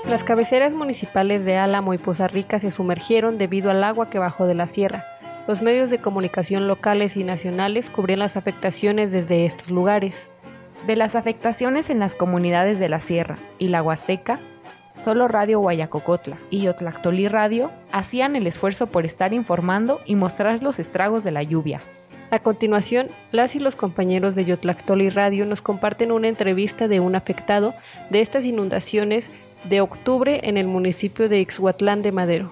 Las cabeceras municipales de Álamo y Poza Rica se sumergieron debido al agua que bajó de la sierra. Los medios de comunicación locales y nacionales cubrían las afectaciones desde estos lugares. De las afectaciones en las comunidades de la Sierra y la Huasteca, solo Radio Guayacocotla y Yotlactolí Radio hacían el esfuerzo por estar informando y mostrar los estragos de la lluvia. A continuación, las y los compañeros de Yotlactolí Radio nos comparten una entrevista de un afectado de estas inundaciones de octubre en el municipio de Ixhuatlán de Madero.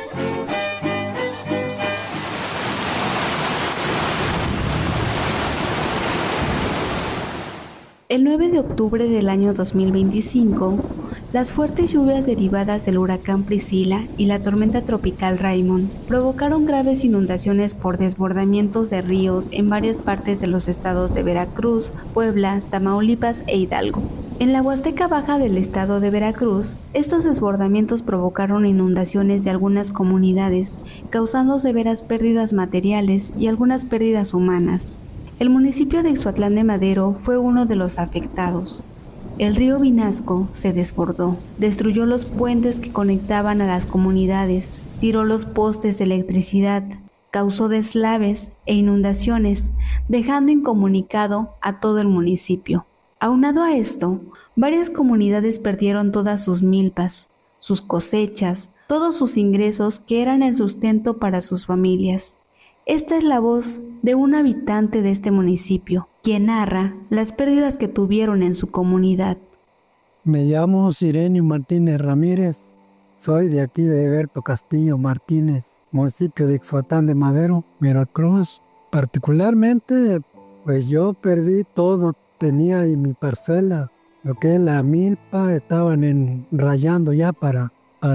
El 9 de octubre del año 2025, las fuertes lluvias derivadas del huracán Priscila y la tormenta tropical Raymond provocaron graves inundaciones por desbordamientos de ríos en varias partes de los estados de Veracruz, Puebla, Tamaulipas e Hidalgo. En la Huasteca Baja del estado de Veracruz, estos desbordamientos provocaron inundaciones de algunas comunidades, causando severas pérdidas materiales y algunas pérdidas humanas. El municipio de Ixhuatlán de Madero fue uno de los afectados. El río Vinasco se desbordó, destruyó los puentes que conectaban a las comunidades, tiró los postes de electricidad, causó deslaves e inundaciones, dejando incomunicado a todo el municipio. Aunado a esto, varias comunidades perdieron todas sus milpas, sus cosechas, todos sus ingresos que eran el sustento para sus familias. Esta es la voz de un habitante de este municipio, quien narra las pérdidas que tuvieron en su comunidad. Me llamo Sirenio Martínez Ramírez, soy de aquí de Heberto Castillo Martínez, municipio de Ixhuatlán de Madero, Veracruz. Particularmente, pues yo perdí todo, tenía en mi parcela, lo que es la milpa, estaban rayando ya para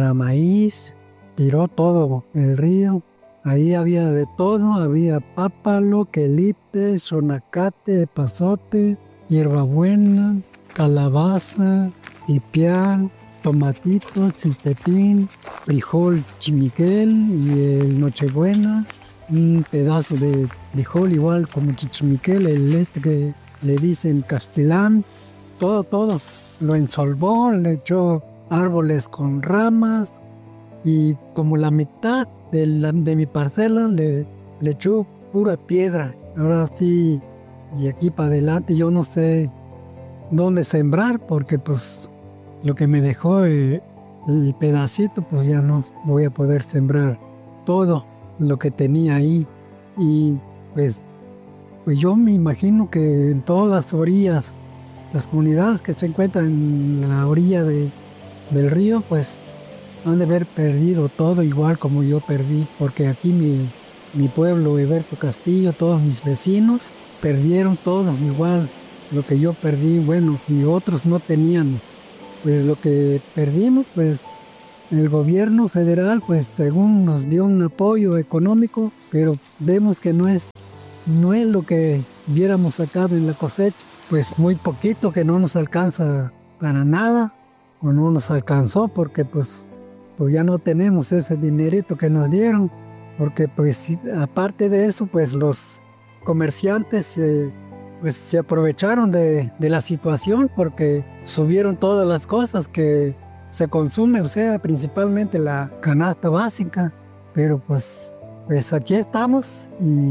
maíz, tiró todo el río. Ahí había de todo, había pápalo, quelite, sonacate, epazote, hierbabuena, calabaza, pipián, tomatito, chiltepín, frijol chimiquel y el nochebuena, un pedazo de frijol igual como chichimiquel, el que le dicen castilán, todos lo ensolvó, le echó árboles con ramas y como la mitad de mi parcela le echó pura piedra. Ahora sí, y aquí para adelante yo no sé dónde sembrar porque pues lo que me dejó el pedacito pues ya no voy a poder sembrar todo lo que tenía ahí. Y pues yo me imagino que en todas las orillas, las comunidades que se encuentran en la orilla del río, pues han de haber perdido todo igual como yo perdí, porque aquí mi pueblo, Heberto Castillo, todos mis vecinos perdieron todo igual lo que yo perdí. Bueno, y otros no tenían, pues lo que perdimos, pues el gobierno federal, pues según nos dio un apoyo económico, pero vemos que no es lo que hubiéramos sacado en la cosecha, pues muy poquito, que no nos alcanza para nada, o no nos alcanzó porque pues ya no tenemos ese dinerito que nos dieron, porque pues aparte de eso, pues los comerciantes pues se aprovecharon de la situación porque subieron todas las cosas que se consumen, o sea, principalmente la canasta básica, pero pues aquí estamos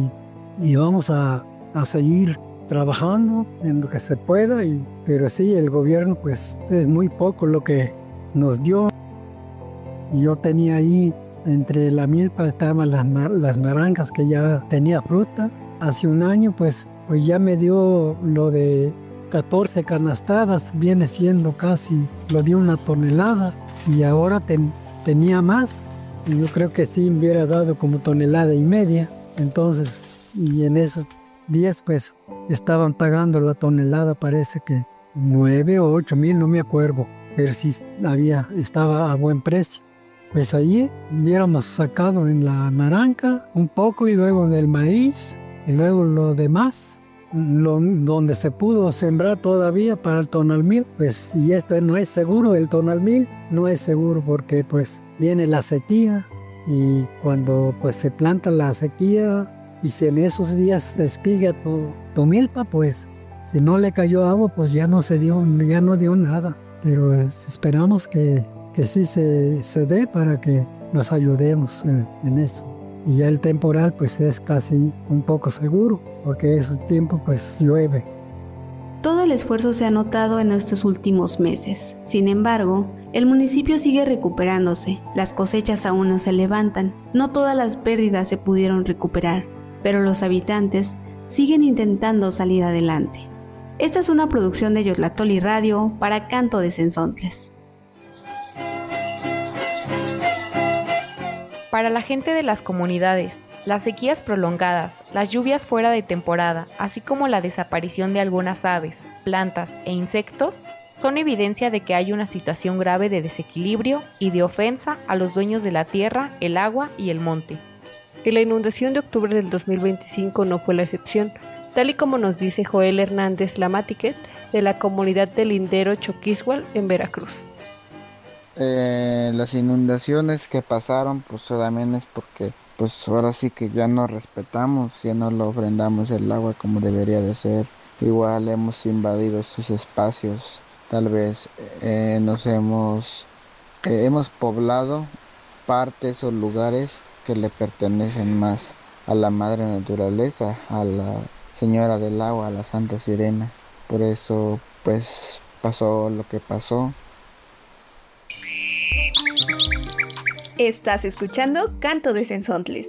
y vamos a seguir trabajando en lo que se pueda, pero sí, el gobierno pues es muy poco lo que nos dio. Yo tenía ahí, entre la milpa estaban las naranjas que ya tenía fruta. Hace un año pues ya me dio lo de 14 canastadas, viene siendo casi, lo dio 1 tonelada y ahora tenía más. Yo creo que sí me hubiera dado como 1,5 toneladas. Entonces, y en esos días pues estaban pagando la tonelada, parece que 9 o 8 mil, no me acuerdo, pero sí estaba a buen precio. Pues allí hubiéramos sacado en la naranja un poco y luego en el maíz y luego lo demás, donde se pudo sembrar todavía para el tonalmil, pues y esto no es seguro, el tonalmil no es seguro porque pues viene la sequía y cuando pues se planta la sequía y si en esos días se espiga tu milpa, pues si no le cayó agua pues ya no dio nada, pero esperamos que que sí se dé para que nos ayudemos en eso. Y ya el temporal pues es casi un poco seguro, porque ese tiempo pues llueve. Todo el esfuerzo se ha notado en estos últimos meses. Sin embargo, el municipio sigue recuperándose. Las cosechas aún no se levantan. No todas las pérdidas se pudieron recuperar, pero los habitantes siguen intentando salir adelante. Esta es una producción de Yotlactoli Radio para Canto de Cenzontles. Para la gente de las comunidades, las sequías prolongadas, las lluvias fuera de temporada, así como la desaparición de algunas aves, plantas e insectos, son evidencia de que hay una situación grave de desequilibrio y de ofensa a los dueños de la tierra, el agua y el monte. Y la inundación de octubre del 2025 no fue la excepción, tal y como nos dice Joel Hernández Lamatiquet, de la comunidad de Lindero Choquíshuatl en Veracruz. Las inundaciones que pasaron pues también es porque pues ahora sí que ya no respetamos, ya no lo ofrendamos el agua como debería de ser. Igual hemos invadido sus espacios, tal vez hemos poblado partes o lugares que le pertenecen más a la madre naturaleza, a la señora del agua, a la Santa Sirena. Por eso pues pasó lo que pasó. Estás escuchando Canto de Cenzontles.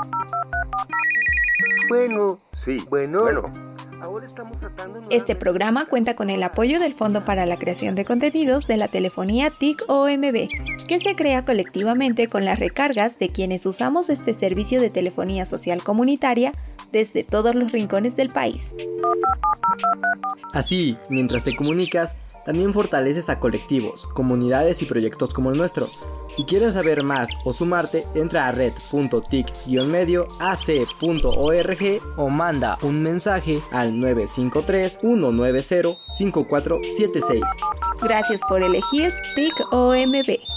Bueno. Ahora estamos tratando. Este programa cuenta con el apoyo del Fondo para la Creación de Contenidos de la Telefonía TIC-OMB, que se crea colectivamente con las recargas de quienes usamos este servicio de telefonía social comunitaria desde todos los rincones del país. Así, mientras te comunicas, también fortaleces a colectivos, comunidades y proyectos como el nuestro. Si quieres saber más o sumarte, entra a red.tic-medioac.org o manda un mensaje al 953-190-5476. Gracias por elegir TIC-OMB.